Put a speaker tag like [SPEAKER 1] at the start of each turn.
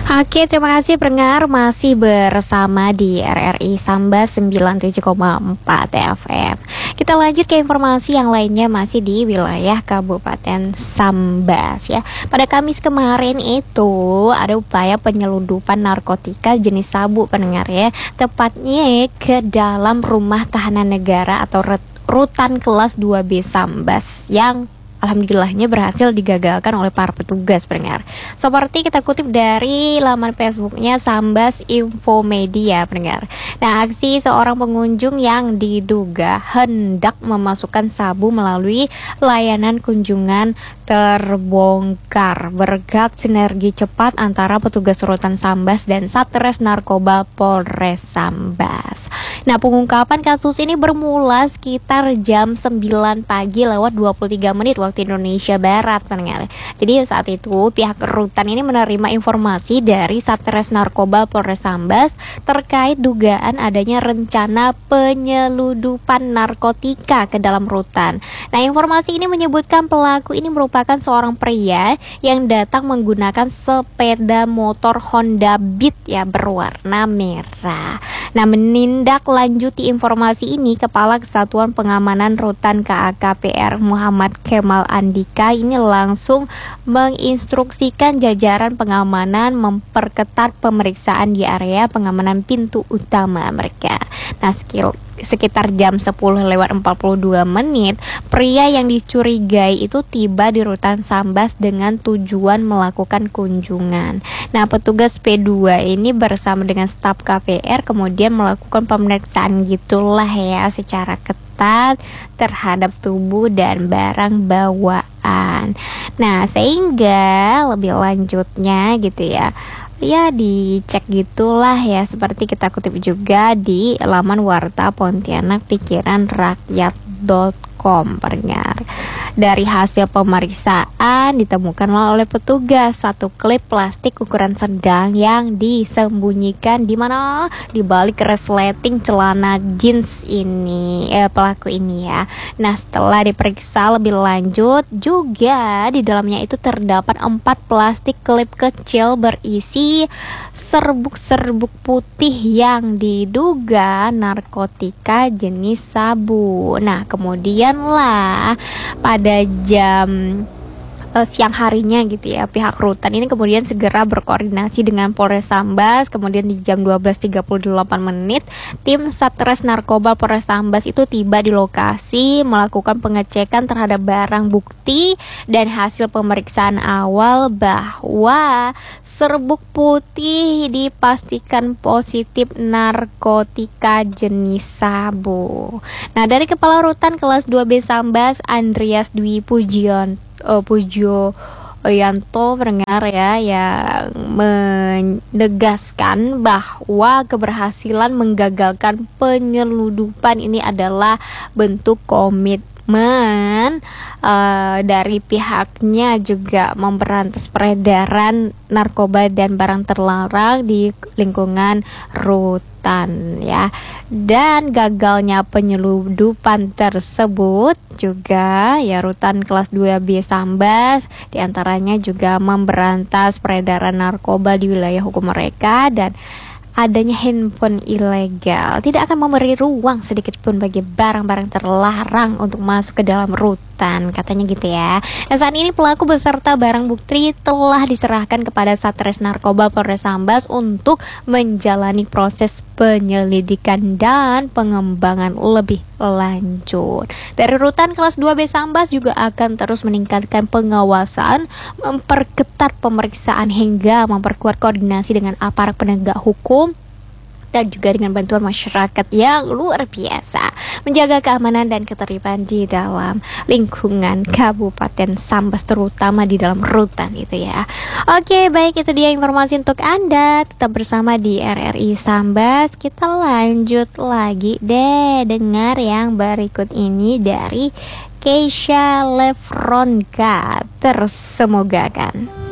[SPEAKER 1] Oke, terima kasih pendengar masih bersama di RRI Sambas 97,4 FM. Kita lanjut ke informasi yang lainnya masih di wilayah Kabupaten Sambas ya. Pada Kamis kemarin itu ada upaya penyelundupan narkotika jenis sabu pendengar ya, tepatnya ke dalam rumah tahanan negara atau rutan kelas 2B Sambas yang alhamdulillahnya berhasil digagalkan oleh para petugas pendengar. Seperti kita kutip dari laman Facebooknya Sambas Info Media pendengar. Nah, aksi seorang pengunjung yang diduga hendak memasukkan sabu melalui layanan kunjungan terbongkar berkat sinergi cepat antara petugas rutan Sambas dan Satres Narkoba Polres Sambas. Nah, pengungkapan kasus ini bermula sekitar jam 9 pagi lewat 23 menit waktu Indonesia Barat pendengar. Jadi saat itu pihak rutan ini menerima informasi dari Satres Narkoba Polres Sambas terkait dugaan adanya rencana penyeludupan narkotika ke dalam rutan. Nah, informasi ini menyebutkan pelaku ini merupakan seorang pria yang datang menggunakan sepeda motor Honda Beat ya berwarna merah. Nah, menindaklanjuti informasi ini, Kepala Kesatuan Pengamanan Rutan KAKPR Muhammad Kemal Andika ini langsung menginstruksikan jajaran pengamanan memperketat pemeriksaan di area pengamanan pintu utama mereka. Nah, sekitar jam 10:42 menit, pria yang dicurigai itu tiba di rutan Sambas dengan tujuan melakukan kunjungan. Nah, petugas P2 ini bersama dengan staf KPR kemudian melakukan pemeriksaan gitulah ya secara ketat terhadap tubuh dan barang bawaan. Nah, sehingga lebih lanjutnya gitu ya dicek gitulah ya, seperti kita kutip juga di laman warta Pontianak Pikiran Rakyat.com pendengar. Dari hasil pemeriksaan ditemukanlah oleh petugas satu klip plastik ukuran sedang yang disembunyikan di mana di balik resleting celana jeans ini pelaku ini ya. Nah, setelah diperiksa lebih lanjut juga di dalamnya itu terdapat 4 plastik klip kecil berisi serbuk-serbuk putih yang diduga narkotika jenis sabu. Nah, kemudian lah pada jam siang harinya gitu ya, pihak rutan ini kemudian segera berkoordinasi dengan Polres Sambas. Kemudian di jam 12:38 menit tim Satres Narkoba Polres Sambas itu tiba di lokasi melakukan pengecekan terhadap barang bukti dan hasil pemeriksaan awal bahwa serbuk putih dipastikan positif narkotika jenis sabu. Nah, dari Kepala Rutan kelas 2B Sambas Andreas Dwi Pujo Yanto pendengar ya yang menegaskan bahwa keberhasilan menggagalkan penyeludupan ini adalah bentuk komitmen dari pihaknya juga memberantas peredaran narkoba dan barang terlarang di lingkungan rutan ya. Dan gagalnya penyeludupan tersebut juga ya rutan kelas 2B Sambas diantaranya juga memberantas peredaran narkoba di wilayah hukum mereka, dan adanya handphone ilegal tidak akan memberi ruang sedikit pun bagi barang-barang terlarang untuk masuk ke dalam rutan, katanya gitu ya. Nah, saat ini pelaku beserta barang bukti telah diserahkan kepada Satres Narkoba Polres Sambas untuk menjalani proses penyelidikan dan pengembangan lebih lanjut. Dari rutan kelas 2B Sambas juga akan terus meningkatkan pengawasan, memperketat pemeriksaan hingga memperkuat koordinasi dengan aparat penegak hukum dan juga dengan bantuan masyarakat yang luar biasa menjaga keamanan dan ketertiban di dalam lingkungan Kabupaten Sambas, terutama di dalam rutan itu ya. Oke, baik, itu dia informasi untuk Anda. Tetap bersama di RRI Sambas. Kita lanjut lagi deh, dengar yang berikut ini dari Keisha Lefronka. Terus semoga kan